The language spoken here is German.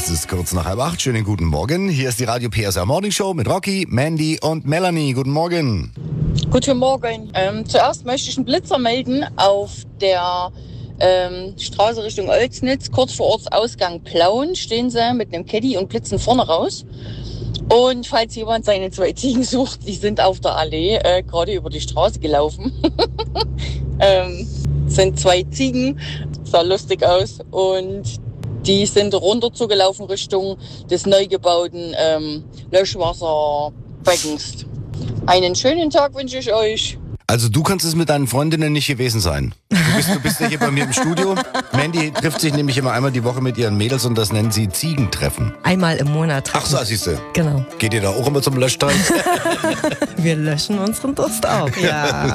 Es ist kurz nach 7:30. Schönen guten Morgen. Hier ist die Radio PSR Morning Show mit Rocky, Mandy und Melanie. Guten Morgen. Guten Morgen. Zuerst möchte ich einen Blitzer melden auf der Straße Richtung Olsnitz. Kurz vor Ortsausgang Plauen stehen sie mit einem Caddy und blitzen vorne raus. Und falls jemand seine 2 Ziegen sucht, die sind auf der Allee gerade über die Straße gelaufen. Sind 2 Ziegen, sah lustig aus und die sind runterzugelaufen Richtung des neu gebauten Löschwasserbeckens. Einen schönen Tag wünsche ich euch. Also du kannst es mit deinen Freundinnen nicht gewesen sein. Du bist ja hier bei mir im Studio. Mandy trifft sich nämlich immer einmal die Woche mit ihren Mädels und das nennen sie Ziegentreffen. Einmal im Monat. Ach so, siehst du. Genau. Geht ihr da auch immer zum Löschteil? Wir löschen unseren Durst auf, ja.